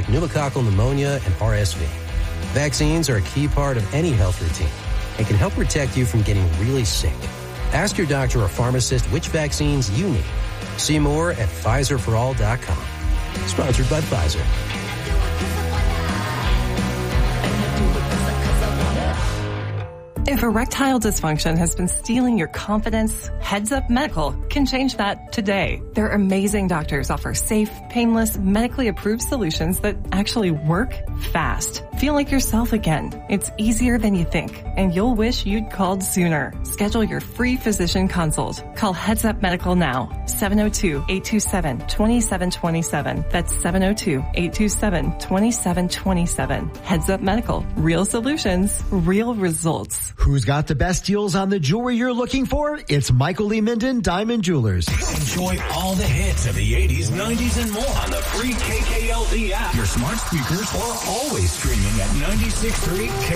pneumococcal pneumonia and RSV. Vaccines are a key part of any health routine and can help protect you from getting really sick. Ask your doctor or pharmacist which vaccines you need. See more at PfizerForAll.com. Sponsored by Pfizer. If erectile dysfunction has been stealing your confidence, Heads Up Medical can change that today. Their amazing doctors offer safe, painless, medically approved solutions that actually work fast. Feel like yourself again. It's easier than you think, and you'll wish you'd called sooner. Schedule your free physician consult. Call Heads Up Medical now. 702-827-2727. That's 702-827-2727. Heads Up Medical. Real solutions, real results. Who's got the best deals on the jewelry you're looking for? It's Michael Lee Minden Diamond Jewelers. Enjoy all the hits of the 80s, 90s, and more on the free KKLD app, your smart speakers, or always streaming at 96.3